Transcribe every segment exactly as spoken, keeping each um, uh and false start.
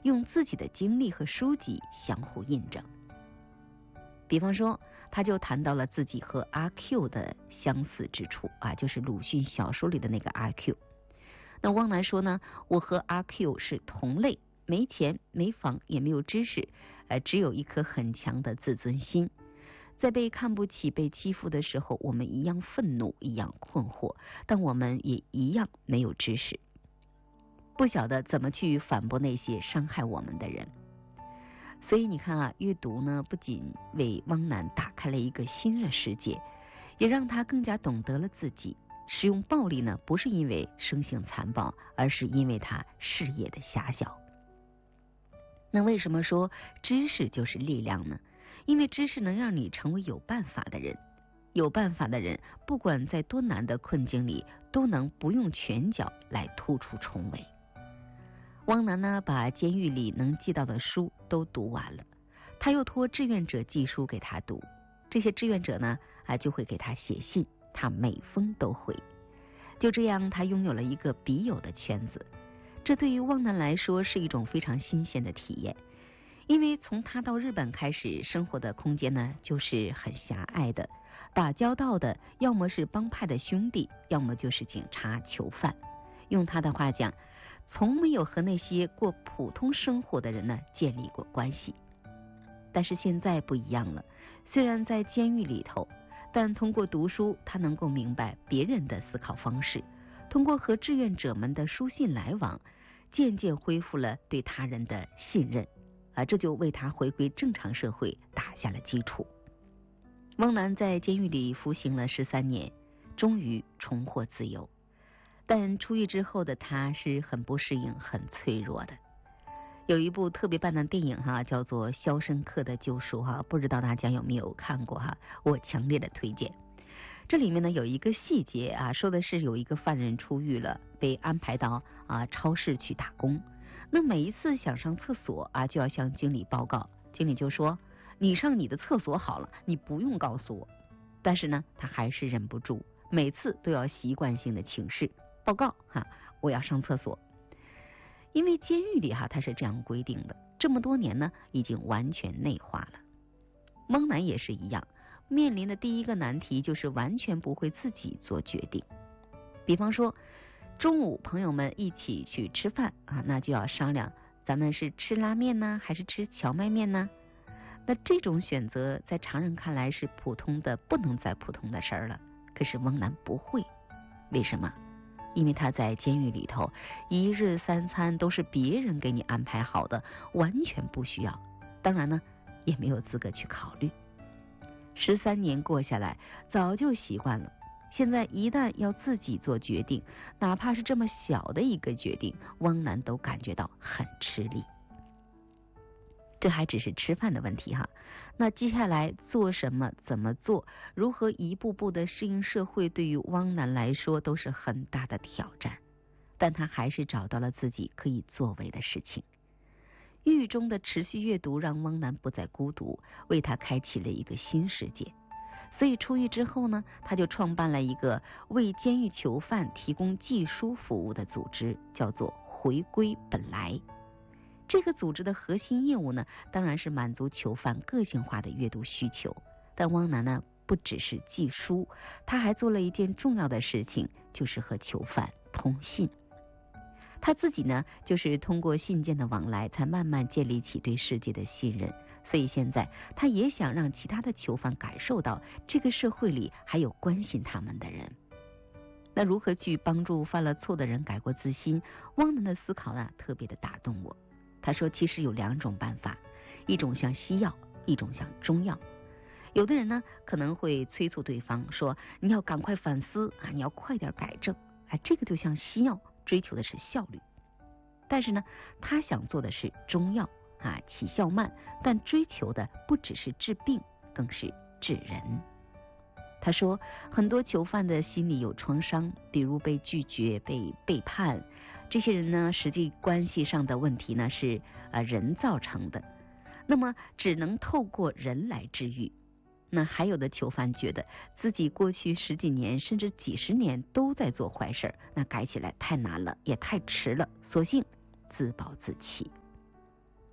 用自己的经历和书籍相互印证。比方说，他就谈到了自己和阿 Q 的相似之处啊，就是鲁迅小说里的那个阿 Q。那汪楠说呢，我和阿 Q 是同类，没钱没房也没有知识，呃，只有一颗很强的自尊心。在被看不起被欺负的时候，我们一样愤怒，一样困惑，但我们也一样没有知识，不晓得怎么去反驳那些伤害我们的人。所以你看啊，阅读呢不仅为汪楠打开了一个新的世界，也让他更加懂得了自己。使用暴力呢，不是因为生性残暴，而是因为他视野的狭小。那为什么说知识就是力量呢？因为知识能让你成为有办法的人，有办法的人不管在多难的困境里，都能不用拳脚来突出重围。汪楠呢，把监狱里能寄到的书都读完了，他又托志愿者寄书给他读，这些志愿者呢啊就会给他写信，他每封都回。就这样，他拥有了一个笔友的圈子，这对于汪楠来说是一种非常新鲜的体验。因为从他到日本开始，生活的空间呢就是很狭隘的，打交道的要么是帮派的兄弟，要么就是警察囚犯。用他的话讲，从没有和那些过普通生活的人呢建立过关系。但是现在不一样了，虽然在监狱里头，但通过读书，他能够明白别人的思考方式，通过和志愿者们的书信来往，渐渐恢复了对他人的信任啊，这就为他回归正常社会打下了基础。汪楠在监狱里服刑了十三年，终于重获自由。但出狱之后的他是很不适应、很脆弱的。有一部特别棒的电影哈，叫做《肖申克的救赎》哈，不知道大家有没有看过哈？我强烈的推荐。这里面呢有一个细节啊，说的是有一个犯人出狱了，被安排到啊超市去打工。那每一次想上厕所啊，就要向经理报告，经理就说你上你的厕所好了，你不用告诉我。但是呢，他还是忍不住，每次都要习惯性的请示报告哈，我要上厕所。因为监狱里哈，他是这样规定的，这么多年呢，已经完全内化了。汪楠也是一样，面临的第一个难题就是完全不会自己做决定。比方说，中午朋友们一起去吃饭啊，那就要商量，咱们是吃拉面呢，还是吃荞麦面呢？那这种选择在常人看来是普通的不能再普通的事儿了，可是汪楠不会。为什么？因为他在监狱里头，一日三餐都是别人给你安排好的，完全不需要，当然呢也没有资格去考虑。十三年过下来，早就习惯了，现在一旦要自己做决定，哪怕是这么小的一个决定，汪楠都感觉到很吃力。这还只是吃饭的问题哈，那接下来做什么、怎么做、如何一步步的适应社会，对于汪楠来说都是很大的挑战。但他还是找到了自己可以作为的事情。狱中的持续阅读让汪楠不再孤独，为他开启了一个新世界。所以出狱之后呢，他就创办了一个为监狱囚犯提供寄书服务的组织，叫做回归本来。这个组织的核心业务呢，当然是满足囚犯个性化的阅读需求。但汪楠呢，不只是寄书，他还做了一件重要的事情，就是和囚犯通信。他自己呢，就是通过信件的往来，才慢慢建立起对世界的信任。所以现在他也想让其他的囚犯感受到，这个社会里还有关心他们的人。那如何去帮助犯了错的人改过自新？汪楠的思考呢，特别的打动我。他说其实有两种办法，一种像西药，一种像中药。有的人呢可能会催促对方说，你要赶快反思啊，你要快点改正，哎，这个就像西药，追求的是效率。但是呢，他想做的是中药啊，起效慢，但追求的不只是治病，更是治人。他说很多囚犯的心里有创伤，比如被拒绝、被背叛，这些人呢实际关系上的问题呢是啊人造成的，那么只能透过人来治愈。那还有的囚犯觉得自己过去十几年甚至几十年都在做坏事，那改起来太难了，也太迟了，索性自暴自弃。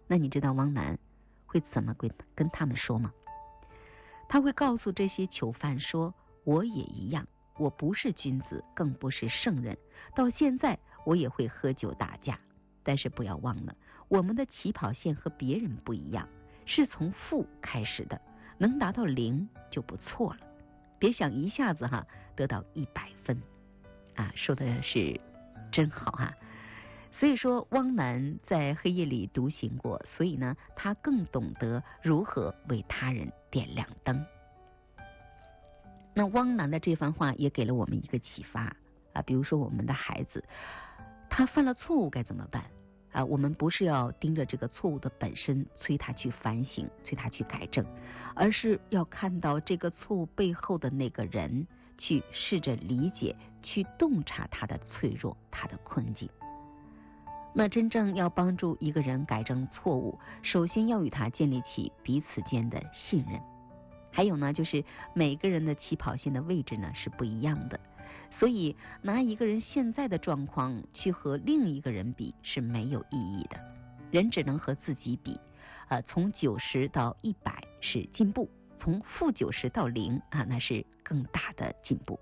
那你知道汪楠会怎么跟跟他们说吗？他会告诉这些囚犯说，我也一样，我不是君子，更不是圣人，到现在我也会喝酒打架，但是不要忘了，我们的起跑线和别人不一样，是从负开始的，能达到零就不错了，别想一下子哈得到一百分啊，说的是真好哈。所以说汪楠在黑夜里独行过，所以呢他更懂得如何为他人点亮灯。那汪楠的这番话也给了我们一个启发啊，比如说我们的孩子他犯了错误该怎么办啊？我们不是要盯着这个错误的本身催他去反省，催他去改正，而是要看到这个错误背后的那个人，去试着理解，去洞察他的脆弱，他的困境。那真正要帮助一个人改正错误，首先要与他建立起彼此间的信任。还有呢，就是每个人的起跑线的位置呢是不一样的，所以拿一个人现在的状况去和另一个人比是没有意义的。人只能和自己比，呃，从九十到一百是进步，从负九十到零啊，那是更大的进步。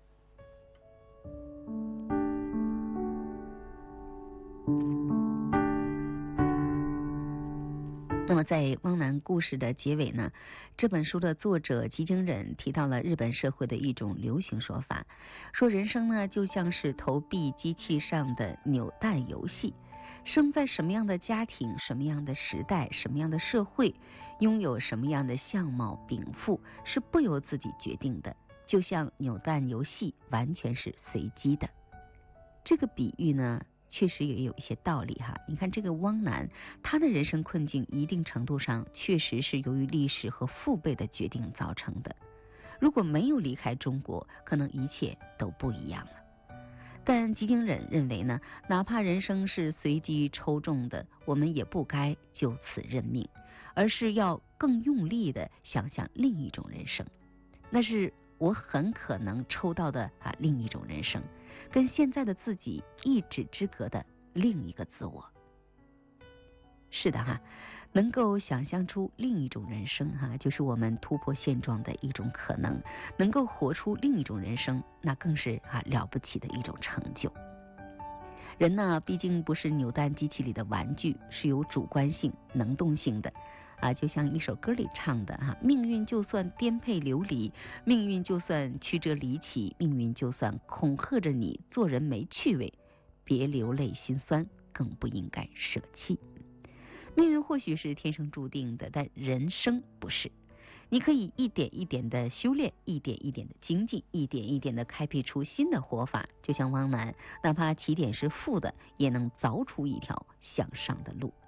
那么在汪楠故事的结尾呢，这本书的作者吉井忍提到了日本社会的一种流行说法，说人生呢就像是投币机器上的扭蛋游戏，生在什么样的家庭，什么样的时代，什么样的社会，拥有什么样的相貌禀赋是不由自己决定的，就像扭蛋游戏完全是随机的。这个比喻呢确实也有一些道理哈。你看这个汪楠，他的人生困境一定程度上确实是由于历史和父辈的决定造成的。如果没有离开中国，可能一切都不一样了。但吉井忍认为呢，哪怕人生是随机抽中的，我们也不该就此认命，而是要更用力的想象另一种人生。那是我很可能抽到的啊另一种人生，跟现在的自己一指之隔的另一个自我。是的哈，能够想象出另一种人生哈，就是我们突破现状的一种可能，能够活出另一种人生，那更是啊了不起的一种成就。人呢，毕竟不是扭蛋机器里的玩具，是有主观性、能动性的啊，就像一首歌里唱的哈，命运就算颠沛流离，命运就算曲折离奇，命运就算恐吓着你做人没趣味，别流泪心酸，更不应该舍弃。命运或许是天生注定的，但人生不是。你可以一点一点的修炼，一点一点的精进，一点一点的开辟出新的活法。就像汪楠，哪怕起点是负的，也能凿出一条向上的路。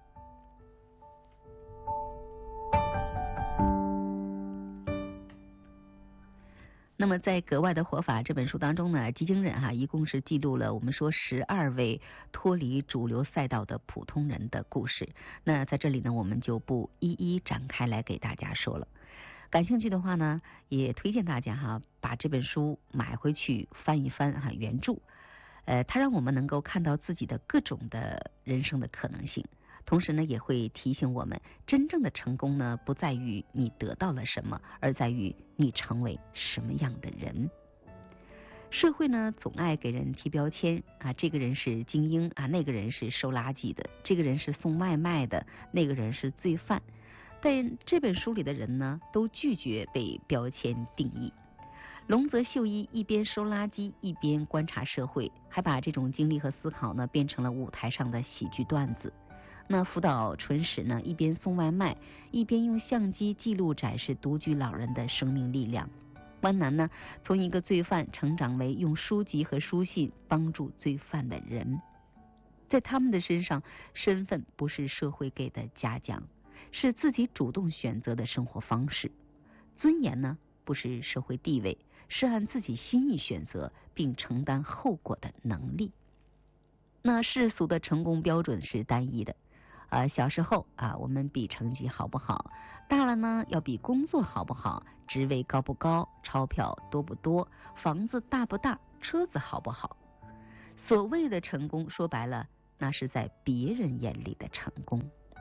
那么在《格外的活法》这本书当中呢，吉井忍哈一共是记录了我们说十二位脱离主流赛道的普通人的故事。那在这里呢，我们就不一一展开来给大家说了。感兴趣的话呢，也推荐大家哈把这本书买回去翻一翻哈原著。呃，它让我们能够看到自己的各种的人生的可能性。同时呢，也会提醒我们，真正的成功呢，不在于你得到了什么，而在于你成为什么样的人。社会呢，总爱给人贴标签啊，这个人是精英啊，那个人是收垃圾的，这个人是送外卖的，那个人是罪犯。但这本书里的人呢，都拒绝被标签定义。龙泽秀一一边收垃圾，一边观察社会，还把这种经历和思考呢，变成了舞台上的喜剧段子。那福岛纯史呢，一边送外卖，一边用相机记录展示独居老人的生命力量。湾南呢，从一个罪犯成长为用书籍和书信帮助罪犯的人。在他们的身上，身份不是社会给的嘉奖，是自己主动选择的生活方式。尊严呢，不是社会地位，是按自己心意选择并承担后果的能力。那世俗的成功标准是单一的。呃，小时候啊，我们比成绩好不好；大了呢，要比工作好不好，职位高不高，钞票多不多，房子大不大，车子好不好。所谓的成功，说白了，那是在别人眼里的成功。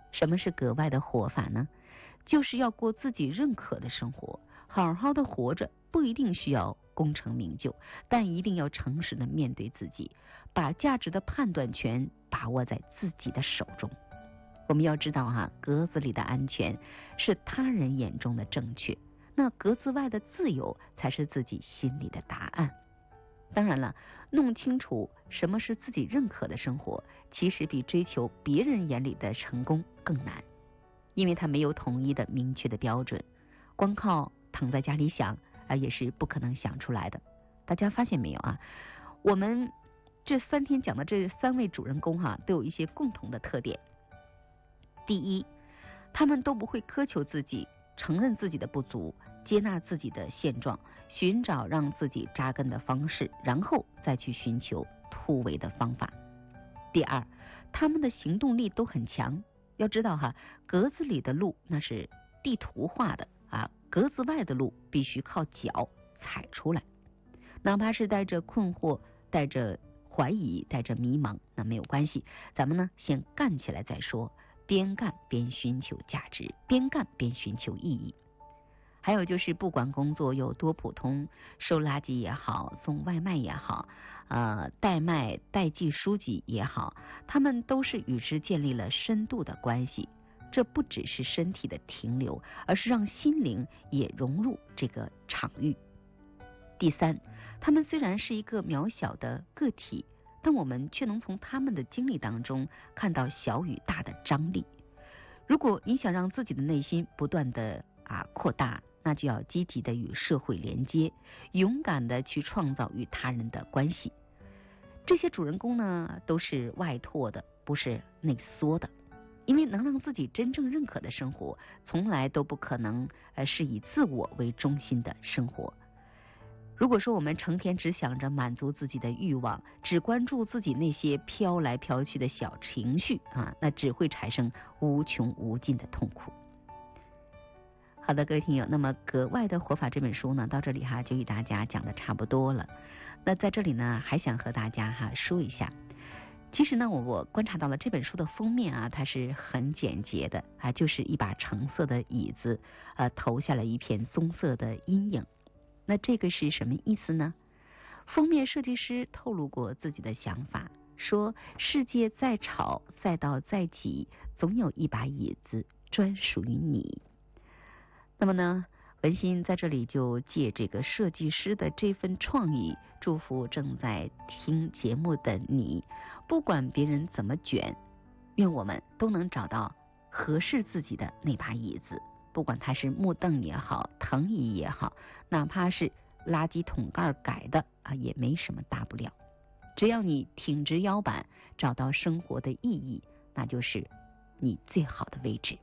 什么是格外的活法呢？就是要过自己认可的生活，好好的活着，不一定需要功成名就，但一定要诚实的面对自己，把价值的判断权把握在自己的手中。我们要知道哈，格子里的安全是他人眼中的正确，那格子外的自由才是自己心里的答案。当然了，弄清楚什么是自己认可的生活，其实比追求别人眼里的成功更难，因为它没有统一的明确的标准，光靠躺在家里想啊也是不可能想出来的。大家发现没有啊？我们这三天讲的这三位主人公哈、啊，都有一些共同的特点。第一，他们都不会苛求自己，承认自己的不足，接纳自己的现状，寻找让自己扎根的方式，然后再去寻求突围的方法。第二，他们的行动力都很强。要知道哈，格子里的路那是地图化的啊，格子外的路必须靠脚踩出来。哪怕是带着困惑，带着怀疑，带着迷茫，那没有关系，咱们呢先干起来再说，边干边寻求价值，边干边寻求意义。还有就是不管工作有多普通，收垃圾也好，送外卖也好，呃，代卖代寄书籍也好，他们都是与之建立了深度的关系。这不只是身体的停留，而是让心灵也融入这个场域。第三，他们虽然是一个渺小的个体，但我们却能从他们的经历当中看到小与大的张力。如果你想让自己的内心不断的啊扩大，那就要积极的与社会连接，勇敢的去创造与他人的关系。这些主人公呢，都是外拓的，不是内缩的。因为能让自己真正认可的生活，从来都不可能呃是以自我为中心的生活。如果说我们成天只想着满足自己的欲望，只关注自己那些飘来飘去的小情绪啊，那只会产生无穷无尽的痛苦。好的，各位听友，那么格外的活法这本书呢，到这里哈就与大家讲的差不多了。那在这里呢，还想和大家哈说一下，其实呢，我我观察到了这本书的封面啊，它是很简洁的啊，就是一把橙色的椅子，呃，投下了一片棕色的阴影。那这个是什么意思呢？封面设计师透露过自己的想法，说世界再吵再闹再挤，总有一把椅子专属于你。那么呢，文心在这里就借这个设计师的这份创意，祝福正在听节目的你，不管别人怎么卷，愿我们都能找到合适自己的那把椅子，不管它是木凳也好，藤椅也好，哪怕是垃圾桶盖改的啊，也没什么大不了。只要你挺直腰板，找到生活的意义，那就是你最好的位置。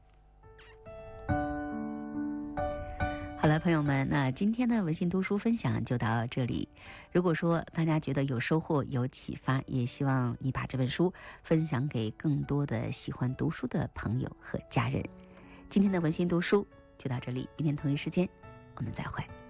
好了，朋友们，那今天的文心读书分享就到这里。如果说大家觉得有收获、有启发，也希望你把这本书分享给更多的喜欢读书的朋友和家人。今天的文心读书就到这里，明天同一时间我们再会。